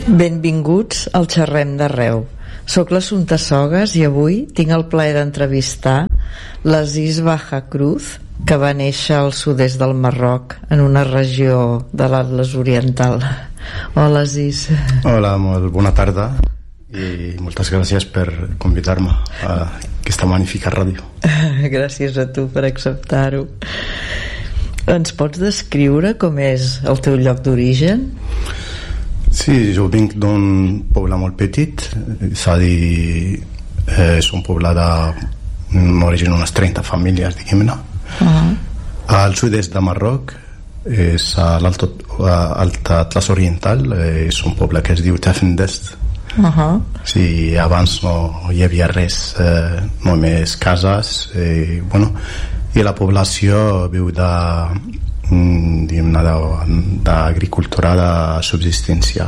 Benvinguts al Xerrem d'Arreu. Soc l'Assumpta Sogas i avui tinc el plaer d'entrevistar l'Aziz Baha Cruz, que va néixer al sud-est del Marroc, en una regió de l'Atles Oriental. Hola, Aziz. Hola, molt bona tarda i moltes gràcies per convidar-me a aquesta magnífica ràdio. Gràcies a tu per acceptar-ho. Ens pots descriure com és el teu lloc d'origen? Sí, jo vinc d'un poble molt petit, és a dir, és un poble d'origen unes 30 famílies, diguem-ne. Al sud-est de Marroc, és a l'Alta Atles Oriental, és un poble que es diu Tafendest. Sí, abans no hi havia res, només cases, i la població viu d'agricultura de subsistència.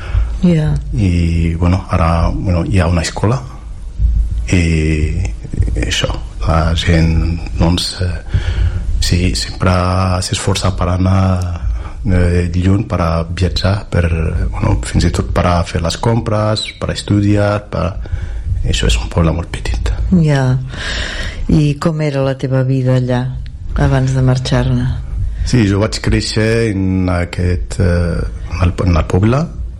I ara hi ha una escola i això, la gent sempre s'esforça per anar lluny, per a viatjar, fins i tot per a fer les compres, per a estudiar, això és un poble molt petit. I com era la teva vida allà abans de marxar-ne? Sí, jo vaig créixer en el poble,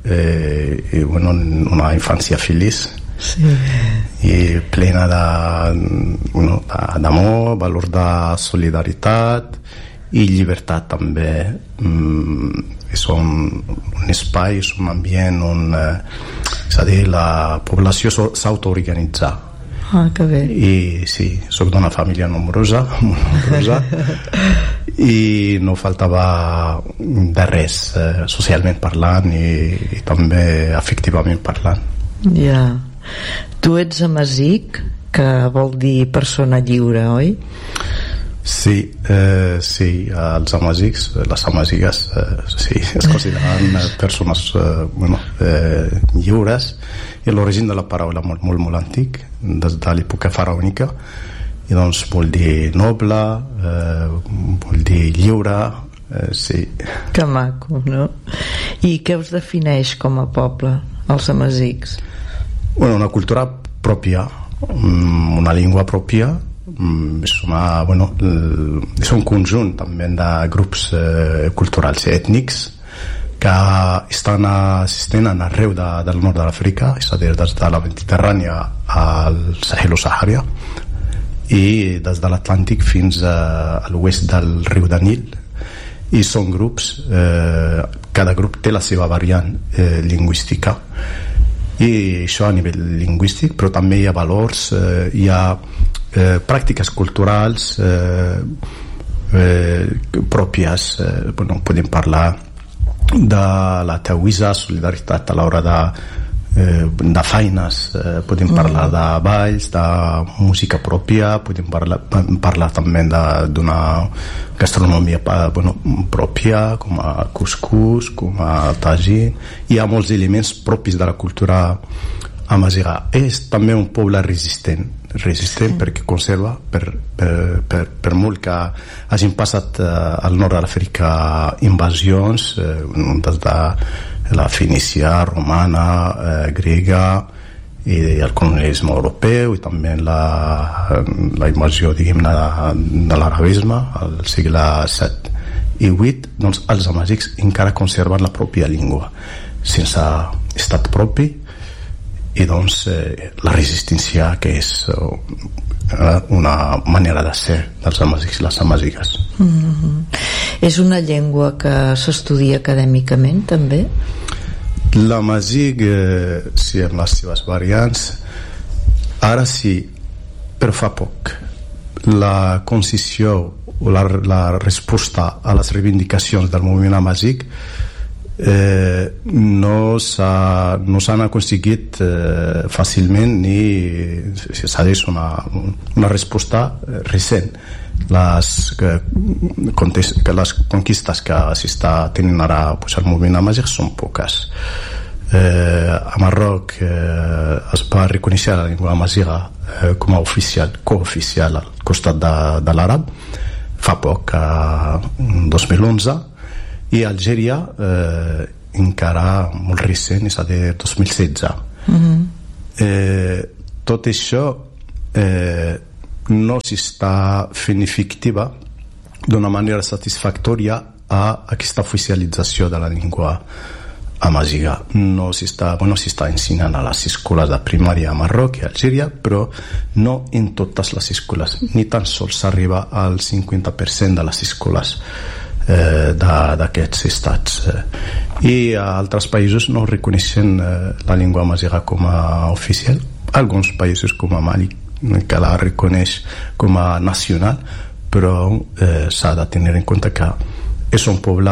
en una infància feliç, i plena d'amor, valor de solidaritat i llibertat també. És un espai, és un ambient on, és a dir, la població s'autoorganitza. Que bé. I sí, soc d'una família nombrosa, molt nombrosa, i no faltava de res, socialment parlant i també afectivament parlant. Tu ets amazic, que vol dir persona lliure, oi? Sí, els amazics, les amazigues, sí, es consideren persones lliures, i l'origen de la paraula molt, molt, molt antic, des de l'època faraònica, i doncs vol dir noble, vol dir lliure, sí. Que maco, no? I què us defineix com a poble, els amazics? Una cultura pròpia, una llengua pròpia, és un conjunt també de grups culturals i ètnics que s'estenen arreu del nord de l'Àfrica, és a dir, des de la Mediterrània al Sahel o Sahara, i des de l'Atlàntic fins a l'oest del riu de Nil, i són grups, cada grup té la seva variant lingüística, i això a nivell lingüístic, però també hi ha valors, hi ha pràctiques culturals pròpies. Podem parlar de la teuïsa, solidaritat a l'hora de feines, podem parlar de balls, de música pròpia, podem parlar també d'una gastronomia pròpia, com a couscous, com a tagine. Hi ha molts elements propis de la cultura amaziga. És també un poble resistent perquè conserva, per molt que hagin passat al nord de l'Àfrica invasions, des de la Fenícia, romana, grega, i el colonialisme europeu, i també la invasió, diguem-ne, de l'arabisme al segle VII i VIII, doncs els amazics encara conserven la pròpia llengua sense estat propi, i doncs la resistència, que és una manera de ser dels amazics i les amazigues. És una llengua que s'estudia acadèmicament també? L'amazigh, sí, amb les seves variants, ara sí, però fa poc. La concisió o la resposta a les reivindicacions del moviment amazigh no s'han aconseguit fàcilment, ni és a dir, una resposta recent. Les conquistes que s'està tenint ara el moviment amazigh són poques. A Marroc es va reconèixer la llengua amazigha com a cooficial al costat de l'àrab fa poc, 2011, i a Algèria encara molt recent, és a dir, 2016. Tot això no s'està fent efectiva d'una manera satisfactòria a aquesta oficialització de la llengua amaziga. No s'està ensenyant a les escoles de primària a Marroc i a Algèria, però no en totes les escoles, ni tan sols s'arriba al 50% de les escoles d'aquests estats. I a altres països no reconeixen la llengua amaziga com a oficial. Alguns països com a Mali que la reconeix com a nacional, però s'ha de tenir en compte que és un poble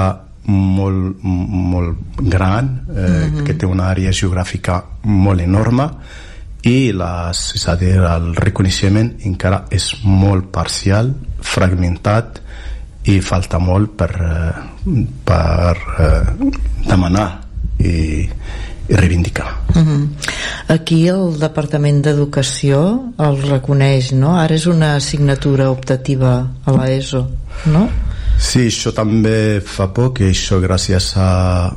molt gran, que té una àrea geogràfica molt enorme, i és a dir, el reconeixement encara és molt parcial, fragmentat, i falta molt per demanar i reivindicar. Aquí el Departament d'Educació el reconeix, no? Ara és una assignatura optativa a l'ESO, no? Sí, això també fa poc, i això gràcies a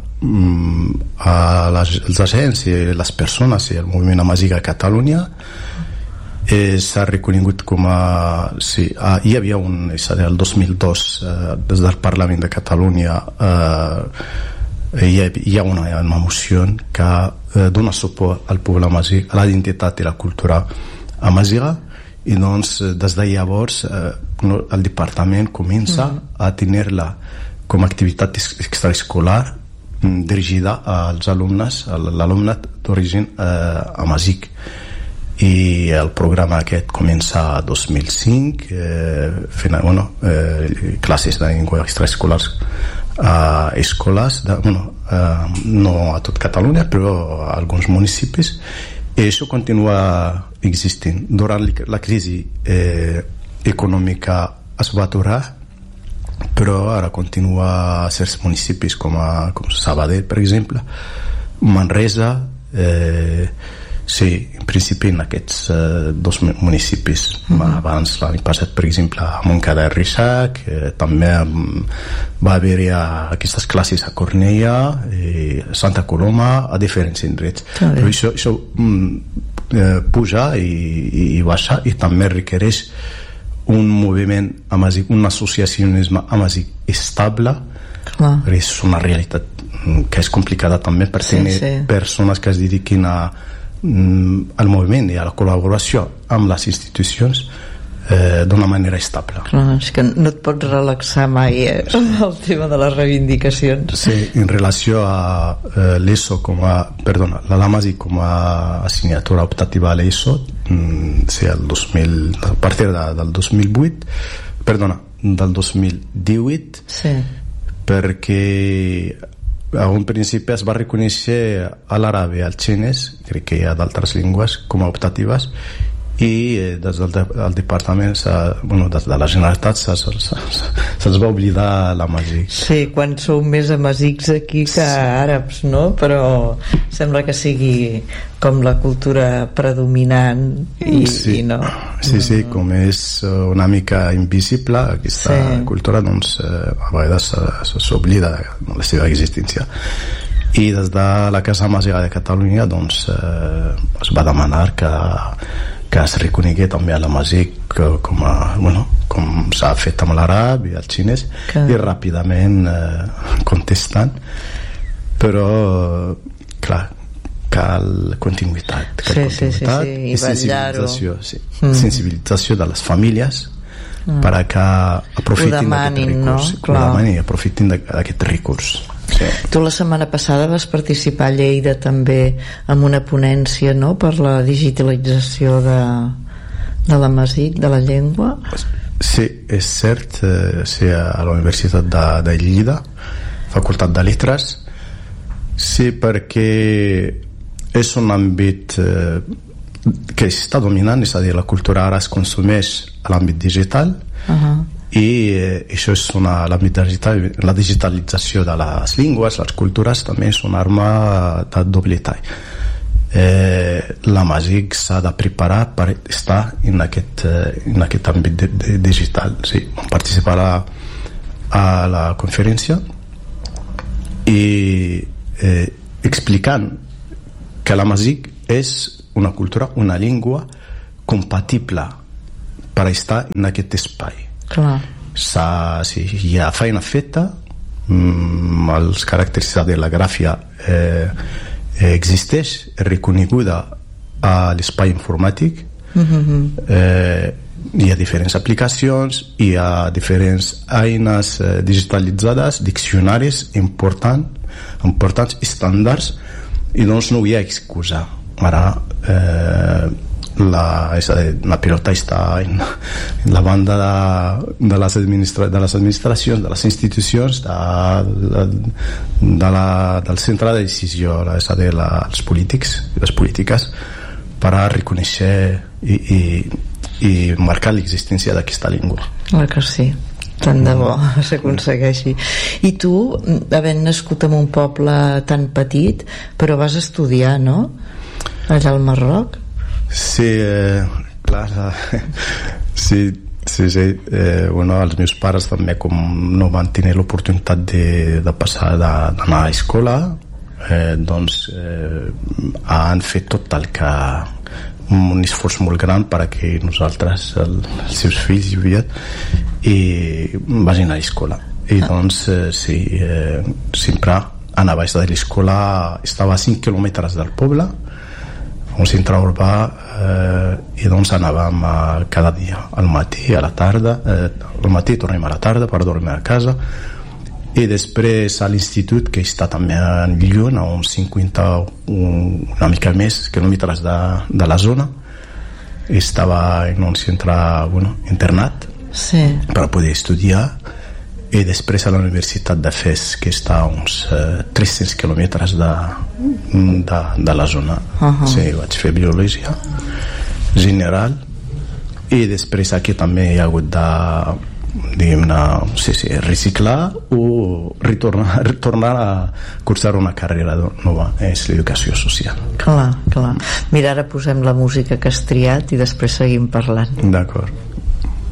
els agents i les persones i el moviment amaziga a Catalunya s'ha reconegut com a... Sí, hi havia és a dir, el 2002 des del Parlament de Catalunya hi ha una moció que dona suport al poble amazigh, a la identitat i la cultura amaziga, i doncs des de llavors el departament comença a tenir-la com a activitat extraescolar dirigida als alumnes, a l'alumnat d'origen amazigh. I el programa aquest comença a 2005 fent classes de llengua extraescolars a escoles no a tot Catalunya, però a alguns municipis, i això continua existint. Durant la crisi econòmica es va aturar, però ara continua a certs municipis com Sabadell, per exemple, Manresa, sí, en principi en aquests dos municipis. Abans, l'any passat, per exemple, a Montcada i Reixac, també va haver-hi aquestes classes a Cornellà, Santa Coloma, a diferents indrets. Però això puja i baixa, i també requereix un moviment amazigh, un associacionisme amazigh estable. És una realitat que és complicada també per tenir persones que es dediquin al moviment i a la col·laboració amb les institucions d'una manera estable. És que no et pots relaxar mai amb el tema de les reivindicacions. Sí, en relació a l'ESO l'amazigh com a assignatura optativa a l'ESO, a partir del 2018, perquè a un principi es va reconèixer a l'àrabe, al xinès, crec que hi ha d'altres llengües com a optatives, i des del departament, des de la Generalitat se'ls va oblidar l'amazigh. Sí, quan sou més amazics aquí que àrabs, no? Però sembla que sigui com la cultura predominant i no. Sí, com és una mica invisible aquesta cultura, doncs a vegades s'oblida de la seva existència. I des de la Casa Amazigha de Catalunya doncs es va demanar que es reconegui també a l'amazigh com s'ha fet amb l'àrab i el xinès, i ràpidament contestant, però clar, cal continuïtat i sensibilització de les famílies perquè aprofitin d'aquest recurs, i aprofitin d'aquest recurs. Tu la setmana passada vas participar a Lleida també amb una ponència, no?, per la digitalització de l'amazigh, de la llengua. Sí, és cert, a la Universitat de Lleida, Facultat de Lletres. Sí, perquè és un àmbit que està dominant, és a dir, la cultura ara es consumeix a l'àmbit digital, i això és la digitalització de les llengües, les cultures, també és una arma de doble tall. L'amazigh s'ha de preparar per estar en aquest àmbit digital. Sí, vam participar a la conferència i explicant que l'amazic és una cultura, una llengua compatible per estar en aquest espai. Clar. Si hi ha feina feta, els caràcters de la gràfia existeix, és reconeguda a l'espai informàtic. Hi ha diferents aplicacions, hi ha diferents eines digitalitzades, diccionaris importants, estàndards, i doncs no hi ha excusa. Ara la pilota està en la banda de les administracions, de les institucions, del centre de decisió, dels polítics i les polítiques, per a reconèixer i marcar l'existència d'aquesta llengua. Clar que sí, tant de bo s'aconsegueixi. I tu, havent nascut en un poble tan petit, però vas estudiar, no? Allà al Marroc? Sí, clar, sí. Bueno, els meus pares també, com no van tenir l'oportunitat de passar d'anar a escola, doncs han fet tot el que un esforç molt gran perquè nosaltres, els seus fills i vagin a l'escola. I doncs sí, sempre anava a l'escola, estava a 5 quilòmetres del poble, un centre urbà, i doncs anàvem cada dia, al matí, a la tarda, al matí tornem a la tarda per dormir a casa, i després a l'institut, que està també lluny, a uns 50, una mica més quilòmetres de la zona. Estava en un centre internat, sí, per poder estudiar, i després a la Universitat de Fes, que està a uns 300 quilòmetres de la zona. Sí, vaig fer biologia general, i després aquí també hi ha hagut de, diguem-ne, reciclar o retornar a cursar una carrera nova, és l'educació social. Clar. Mira, ara posem la música que has triat i després seguim parlant. D'acord.